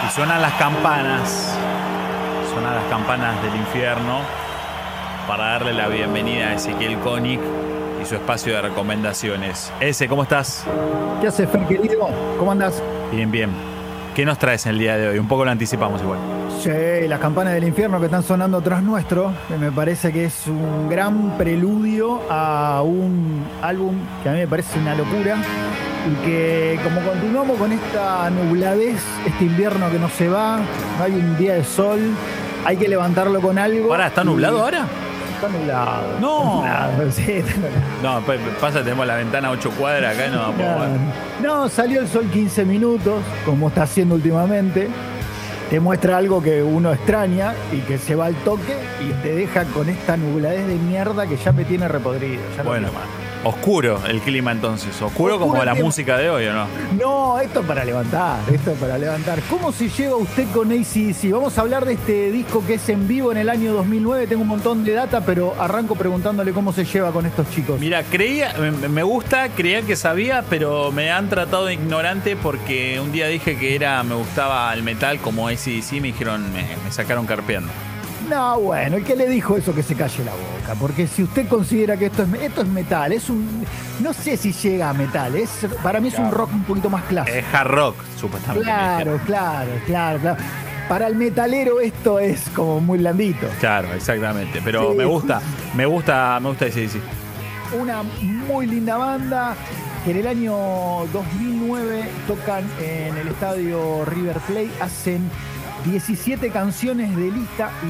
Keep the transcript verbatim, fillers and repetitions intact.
suenan las campanas, suenan las campanas del infierno para darle la bienvenida a Ezequiel Koenig y su espacio de recomendaciones. Ese, ¿cómo estás? ¿Qué haces, Fer, querido? ¿Cómo andás? Bien, bien. ¿Qué nos traes en el día de hoy? Un poco lo anticipamos igual. Sí, las campanas del infierno que están sonando tras nuestro, que me parece que es un gran preludio a un álbum que a mí me parece una locura y que como continuamos con esta nubladez, este invierno que no se va, no hay un día de sol, hay que levantarlo con algo. Pará, ¿está nublado y... ahora? Está nublado. No. Está nublado, sí, está nublado. No, pasa, tenemos la ventana a ocho cuadras acá y no, no, no, salió el sol quince minutos, como está haciendo últimamente. Te muestra algo que uno extraña y que se va al toque y te deja con esta nubladez de mierda que ya me tiene repodrido. Ya bueno, no más. Oscuro el clima entonces. Oscuro, Oscuro como la clima. música de hoy, ¿o no? No, esto es para levantar, esto es para levantar. ¿Cómo se lleva usted con A C D C? Vamos a hablar de este disco que es en vivo en el año dos mil nueve. Tengo un montón de data, pero arranco preguntándole cómo se lleva con estos chicos. Mira, creía, me gusta, creía que sabía, pero me han tratado de ignorante porque un día dije que era, me gustaba el metal como A C D C, me dijeron, me, me sacaron carpeando. No, bueno, el que le dijo eso que se calle la boca, porque si usted considera que esto es esto es metal, es un, no sé si llega a metal, es para mí es claro. un rock un poquito más clásico. Es hard rock, supuestamente. Claro, claro, claro, claro. Para el metalero esto es como muy blandito. Claro, exactamente, pero sí, me gusta, me gusta, me gusta ese, sí. Una muy linda banda que en el año dos mil nueve tocan en el estadio River Plate, hacen diecisiete canciones de lista.